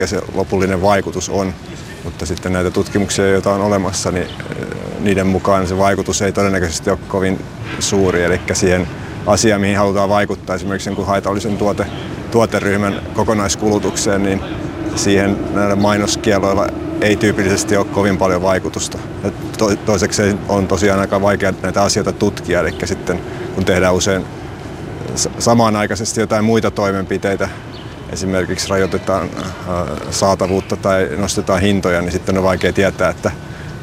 se lopullinen vaikutus on. Mutta sitten näitä tutkimuksia, joita on olemassa, niin niiden mukaan se vaikutus ei todennäköisesti ole kovin suuri. Eli siihen asiaan, mihin halutaan vaikuttaa, esimerkiksi jonkun haitallisen tuoteryhmän kokonaiskulutukseen, niin siihen näillä mainoskielloilla ei tyypillisesti ole kovin paljon vaikutusta. Toiseksi on tosiaan aika vaikea näitä asioita tutkia, eli sitten kun tehdään usein samanaikaisesti jotain muita toimenpiteitä, esimerkiksi rajoitetaan saatavuutta tai nostetaan hintoja, niin sitten on vaikea tietää, että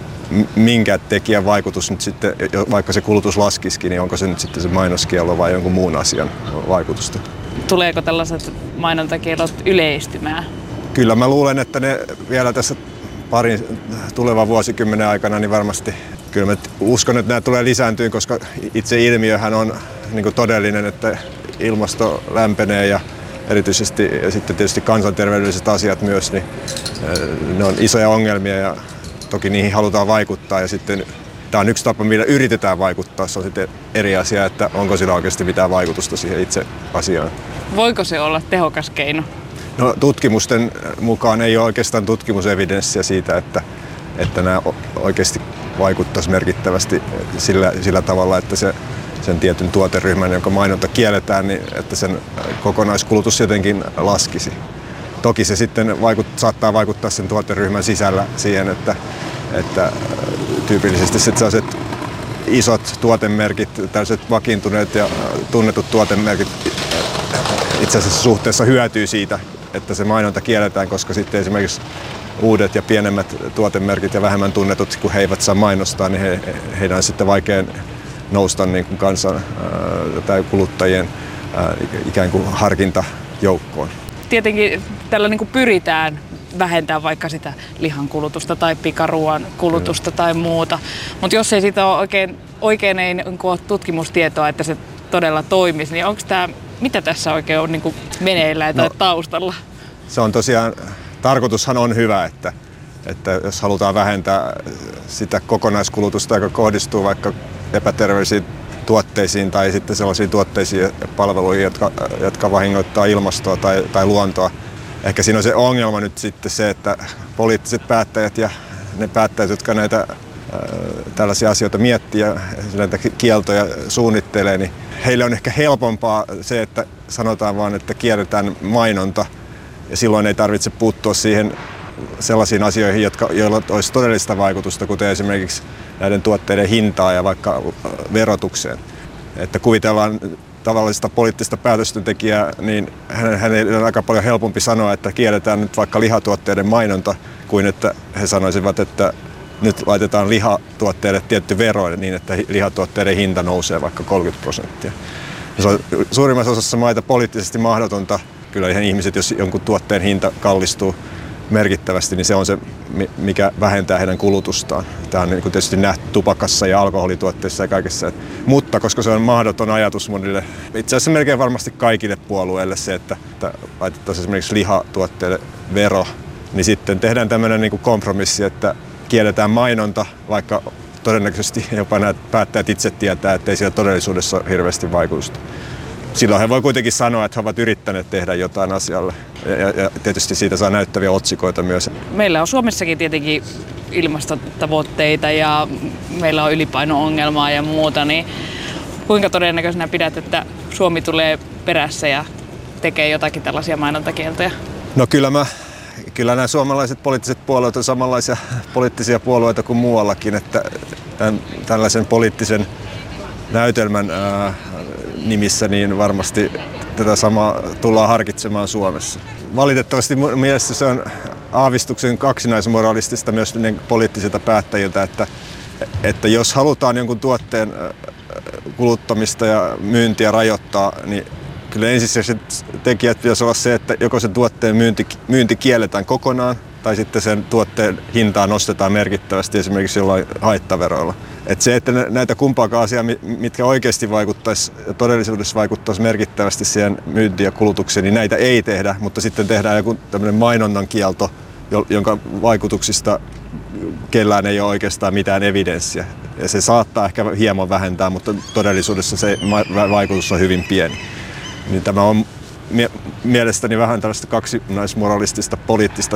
minkä tekijän vaikutus nyt sitten, vaikka se kulutus laskisikin, niin onko se nyt sitten se mainoskiello vai jonkun muun asian vaikutusta. Tuleeko tällaiset mainontakiellot yleistymään? Kyllä mä luulen, että ne vielä tässä parin tulevan vuosikymmenen aikana niin varmasti, kyllä mä uskon, että nämä tulee lisääntyä, koska itse ilmiöhän on niin kuin todellinen, että ilmasto lämpenee ja erityisesti ja sitten tietysti kansanterveydelliset asiat myös, niin ne on isoja ongelmia ja toki niihin halutaan vaikuttaa ja sitten tämä on yksi tapa, millä yritetään vaikuttaa. Se on sitten eri asia, että onko sillä oikeasti mitään vaikutusta siihen itse asiaan. Voiko se olla tehokas keino? No, tutkimusten mukaan ei ole oikeastaan tutkimusevidenssiä siitä, että nämä oikeasti vaikuttaisi merkittävästi sillä tavalla, että sen tietyn tuoteryhmän, jonka mainonta kielletään, niin että sen kokonaiskulutus jotenkin laskisi. Toki se sitten saattaa vaikuttaa sen tuoteryhmän sisällä siihen, että tyypillisesti sellaiset isot tuotemerkit, tällaiset vakiintuneet ja tunnetut tuotemerkit itse asiassa suhteessa hyötyy siitä, että se mainonta kielletään, koska sitten esimerkiksi uudet ja pienemmät tuotemerkit ja vähemmän tunnetut, kun he eivät saa mainostaa, niin heidän on sitten vaikea nousta niin kuin kansan tai kuluttajien ikään kuin harkintajoukkoon. Tietenkin tällä niin kuin pyritään vähentämään vaikka sitä lihan kulutusta tai pikaruoan kulutusta tai muuta, mutta jos ei siitä ole oikein ei ole tutkimustietoa, että se todella toimisi, niin onko tämä, mitä tässä oikein on niin kuin meneillään tai taustalla? Se on tosiaan, tarkoitushan on hyvä, että jos halutaan vähentää sitä kokonaiskulutusta, joka kohdistuu vaikka epäterveellisiin tuotteisiin tai sitten sellaisiin tuotteisiin ja palveluihin, jotka vahingoittaa ilmastoa tai luontoa. Ehkä siinä on se ongelma nyt sitten se, että poliittiset päättäjät ja ne päättäjät, jotka näitä tällaisia asioita miettii ja näitä kieltoja suunnittelee, niin heille on ehkä helpompaa se, että sanotaan vaan, että kielletään mainonta ja silloin ei tarvitse puuttua siihen sellaisiin asioihin, joilla olisi todellista vaikutusta, kuten esimerkiksi näiden tuotteiden hintaa ja vaikka verotukseen. Että kuvitellaan tavallista poliittista päätöstentekijää, niin hänelle on aika paljon helpompi sanoa, että kielletään nyt vaikka lihatuotteiden mainonta, kuin että he sanoisivat, että nyt laitetaan lihatuotteille tietty vero niin, että lihatuotteiden hinta nousee vaikka 30%. Se on suurimmassa osassa maita poliittisesti mahdotonta. Kyllä ihan ihmiset, jos jonkun tuotteen hinta kallistuu merkittävästi, niin se on se, mikä vähentää heidän kulutustaan. Tämä on tietysti nähty tupakassa ja alkoholituotteissa ja kaikessa. Mutta koska se on mahdoton ajatus monille, itse asiassa melkein varmasti kaikille puolueille se, että laitettaisiin esimerkiksi lihatuotteille vero, niin sitten tehdään tämmöinen niin kuin kompromissi, että kielletään mainonta, vaikka todennäköisesti jopa nämä päättäjät itse tietää, että ei sillä todellisuudessa ole hirveästi vaikutusta. Silloin he voi kuitenkin sanoa, että he ovat yrittäneet tehdä jotain asialle. Ja tietysti siitä saa näyttäviä otsikoita myös. Meillä on Suomessakin tietenkin ilmastotavoitteita ja meillä on ylipaino-ongelmaa ja muuta. Niin kuinka todennäköisenä pidät, että Suomi tulee perässä ja tekee jotakin tällaisia mainontakieltoja? No kyllä nämä suomalaiset poliittiset puolueet on samanlaisia poliittisia puolueita kuin muuallakin. Että tällaisen poliittisen näytelmän nimissä niin varmasti tätä samaa tullaan harkitsemaan Suomessa. Valitettavasti mielestäni se on aavistuksen kaksinaismoralistista myös poliittisilta päättäjiltä, että jos halutaan jonkun tuotteen kuluttamista ja myyntiä rajoittaa, niin kyllä ensisijaiset tekijät pitäisi olla se, että joko sen tuotteen myynti kielletään kokonaan tai sitten sen tuotteen hintaa nostetaan merkittävästi esimerkiksi jollain haittaveroilla. Että se, että näitä kumpaakaan asiaa, mitkä oikeasti vaikuttaisi ja todellisuudessa vaikuttaisi merkittävästi siihen myyntiin ja kulutukseen, niin näitä ei tehdä, mutta sitten tehdään joku tämmöinen mainonnan kielto, jonka vaikutuksista kellään ei ole oikeastaan mitään evidenssiä. Ja se saattaa ehkä hieman vähentää, mutta todellisuudessa se vaikutus on hyvin pieni. Niin tämä on mielestäni vähän tällaista kaksinaismoralistista poliittista